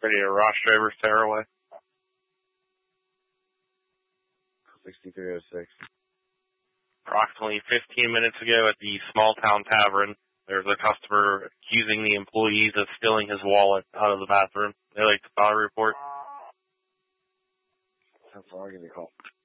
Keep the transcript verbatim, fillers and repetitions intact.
Radio Ross Travers Tearaway. sixty-three oh six. Approximately fifteen minutes ago at the Small Town Tavern, there's a customer accusing the employees of stealing his wallet out of the bathroom. They like to file a report. How far are you going to call?